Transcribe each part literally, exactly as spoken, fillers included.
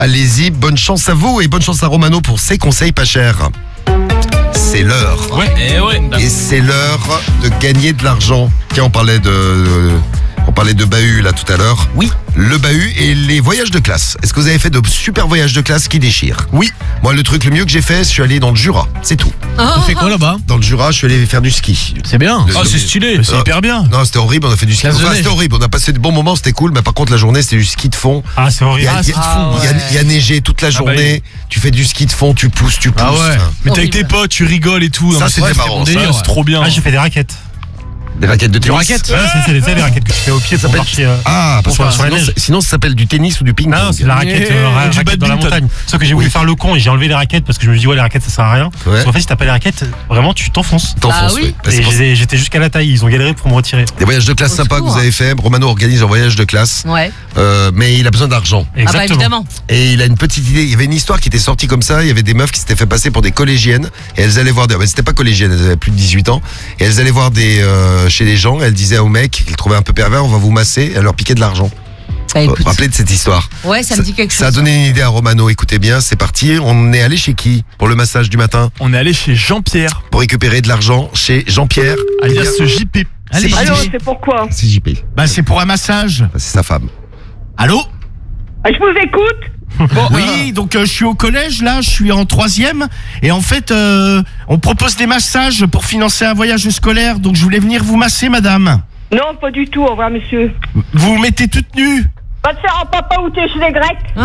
Allez-y, bonne chance à vous et bonne chance à Romano pour ses conseils pas chers. C'est l'heure. Ouais, et ouais. Et c'est l'heure de gagner de l'argent. Tiens, on parlait de, de on parlait de bahut là tout à l'heure. Oui. Le bahut et les voyages de classe. Est-ce que vous avez fait de super voyages de classe qui déchirent? Oui. Moi, le truc le mieux que j'ai fait, je suis allé dans le Jura. C'est tout. Tu fais quoi là-bas? Dans le Jura, je suis allé faire du ski. C'est bien. Le- Ah, c'est stylé. C'est Euh, hyper bien. Non, c'était horrible, on a fait du ski. Enfin, Casonnet. c'était horrible, on a passé de bons moments, c'était cool, mais par contre, la journée, c'était du ski de fond. Ah, c'est Il y horrible. a, Ah, il y a- ski de fond, il y a- ouais. il y a neigé toute la Ah, bah, journée, tu fais du ski de fond, tu pousses, tu pousses. Ah ouais. Enfin, Mais t'es avec Horrible. tes potes, tu rigoles et tout. Ça, Non, c'était ouais, marrant, bon ça, délire, ouais. c'est trop bien. Ah, j'ai fait des raquettes. Des raquettes de Du tennis. raquette. Ouais, c'est c'est les, c'est les raquettes que tu fais au pied pour s'appelle- marcher. euh, Ah, parce Pour que faire sur la sinon, neige. c'est- sinon, ça s'appelle du tennis ou du ping. Non, c'est de la raquette, Et euh, ra- du raquette dans la badminton. montagne. Sauf que j'ai voulu Oui. faire le con et j'ai enlevé les raquettes parce que je me suis dit, ouais, les raquettes ça sert à rien. Ouais. Parce qu'en fait, si t'as pas les raquettes, vraiment, tu t'enfonces. T'enfonces, Ah oui. oui. Bah, c'est Et pour ça. j'ai- j'étais jusqu'à la taille, ils ont galéré pour me retirer. Des voyages de classe Au sympas que secours. vous avez fait. Romano organise un voyage de classe, Ouais. euh, mais il a besoin d'argent. Ah bah évidemment. Et il a une petite idée. Il y avait une histoire qui était sortie comme ça. Il y avait des meufs qui s'étaient fait passer pour des collégiennes. Et elles allaient voir des. bah, C'était pas collégiennes, elles avaient plus de dix-huit ans. Et elles allaient voir des euh, chez les gens. Elles disaient aux mecs qu'ils trouvaient un peu pervers, on va vous masser. Et elles leur piquaient de l'argent. Bah, Vous écoute. vous rappelez de cette histoire? Ouais, ça me dit quelque Ça a chose. donné une idée à Romano. Écoutez bien, c'est parti. On est allé chez qui pour le massage du matin? On est allé chez Jean-Pierre, Pour récupérer de l'argent chez Jean-Pierre. alias J P. Allez, Allô, c'est pourquoi? C'est J P. Bah c'est pour un massage. C'est sa femme. Allô? Ah, je vous écoute. Oui, donc euh, je suis au collège là, je suis en troisième et en fait euh, on propose des massages pour financer un voyage scolaire, donc je voulais venir vous masser, madame. Non, pas du tout, au revoir, monsieur. Vous vous mettez toute nue. Va te faire un papa ou t'es chez les Grecs.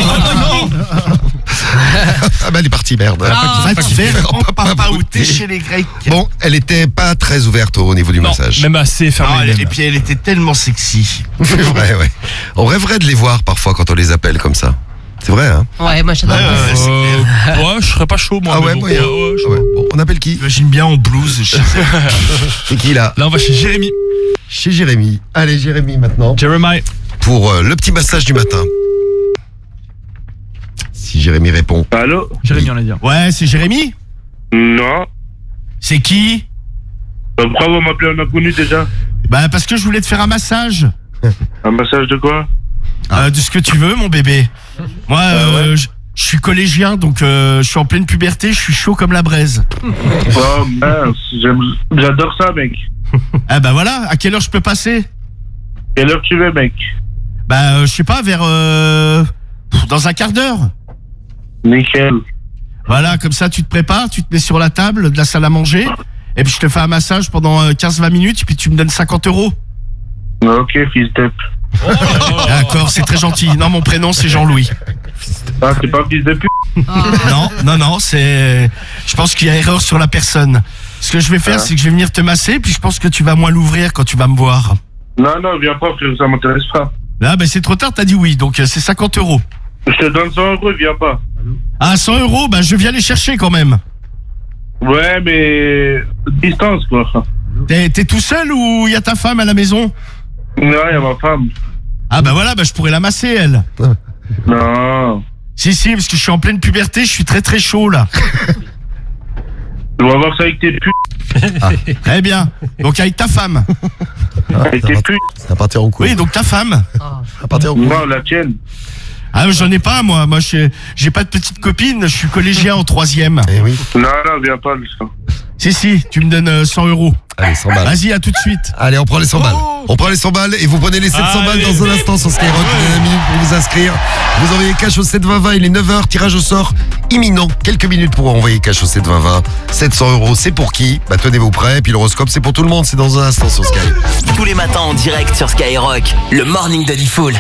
Ah bah elle est partie, merde. Va te faire en papa ou t'es chez les Grecs. Bon, elle était pas très ouverte au niveau du Non, massage. même assez fermé. Ah, même. et puis elle était tellement sexy. C'est vrai, ouais. On rêverait de les voir parfois quand on les appelle comme ça. C'est vrai, hein? Ouais, moi j'adore. Ouais, ouais, ouais, c'est clair. Euh, ouais, je serais pas chaud moi. Ah mais ouais, bon. moyen. Ouais, ouais, je- Ah ouais. Bon, on appelle qui? J'imagine bien en blouse. je sais. C'est qui là? Là, on va chez Jérémy. Chez Jérémy. Allez, Jérémy maintenant. Jeremiah. Pour euh, le petit massage du matin. Si Jérémy répond. Allô? Jérémy, on l'a dit. Ouais, c'est Jérémy. Non. C'est qui? Euh, Pourquoi vous m'appelez un inconnu déjà? Bah parce que je voulais te faire un massage. Un massage de quoi? Euh, de ce que tu veux, mon bébé. Moi, euh, je je suis collégien, donc euh, je suis en pleine puberté, je suis chaud comme la braise. Oh mince, j'aime- j'adore ça, mec. Ah bah voilà, à quelle heure je peux passer? Quelle heure tu veux, mec? Bah euh, je sais pas, vers... euh, pff, dans un quart d'heure. Nickel. Voilà, comme ça tu te prépares, tu te mets sur la table de la salle à manger, et puis je te fais un massage pendant euh, quinze vingt minutes, et puis tu me donnes cinquante euros. Ok, fils de... D'accord, c'est très gentil. Non, mon prénom c'est Jean-Louis. Ah, c'est pas fils de pute? Non, non, non, c'est... Je pense qu'il y a erreur sur la personne. Ce que je vais faire, Ah. c'est que je vais venir te masser, puis je pense que tu vas moins l'ouvrir quand tu vas me voir. Non, non, viens pas, frère, ça m'intéresse pas. Là, ben c'est trop tard, t'as dit oui, donc euh, c'est cinquante euros. Je te donne cent euros, viens pas. Ah, cent euros, ben je viens les chercher quand même. Ouais, mais... distance, quoi. T'es t'es tout seul ou il y a ta femme à la maison? Non, y a ma femme. Ah bah voilà, bah je pourrais la masser, elle. Non. Si, si, parce que je suis en pleine puberté, je suis très très chaud là. Tu vas voir ça avec tes putes. Très bien. Donc avec ta femme. Avec tes putes. C'est à partir au coup. Oui, donc ta femme. À partir au coup. Non, la tienne. Ah, mais j'en ai pas, moi. Moi, je- j'ai pas de petite copine, je suis collégien en troisième. Eh oui. Non, non, viens pas, ça. Si, si, tu me donnes euh, cent euros. Allez, cent balles. Vas-y, à tout de suite. Allez, on prend les cent balles. On prend les cent balles et vous prenez les sept cents balles Allez, dans un instant sur Skyrock. Vous avez la minute pour vous inscrire. Vous envoyez cash au sept vingt vingt, il est neuf heures. Tirage au sort imminent. Quelques minutes pour envoyer cash au sept vingt vingt. sept cents euros, c'est pour qui? Bah, tenez-vous prêts. Puis l'horoscope, c'est pour tout le monde. C'est dans un instant sur Sky. Tous les matins en direct sur Skyrock, le morning de Diffoul.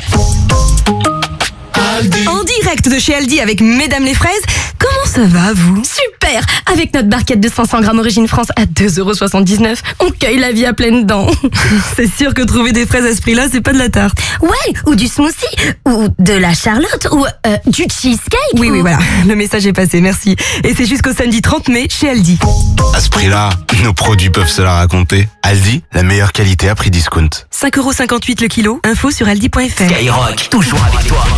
En direct de chez Aldi avec Mesdames les Fraises. Comment ça va, vous? Super! Avec notre barquette de cinq cents grammes Origine France à deux euros soixante-dix-neuf, on cueille la vie à pleines dents. C'est sûr que trouver des fraises à ce prix-là, c'est pas de la tarte. Ouais, ou du smoothie, ou de la charlotte, ou euh, du cheesecake. Oui, ou... oui, voilà. Le message est passé, merci. Et c'est jusqu'au samedi trente mai chez Aldi. À ce prix-là, nos produits peuvent se la raconter. Aldi, la meilleure qualité à prix discount. cinq euros cinquante-huit le kilo. Info sur aldi point fr. Skyrock, toujours avec toi.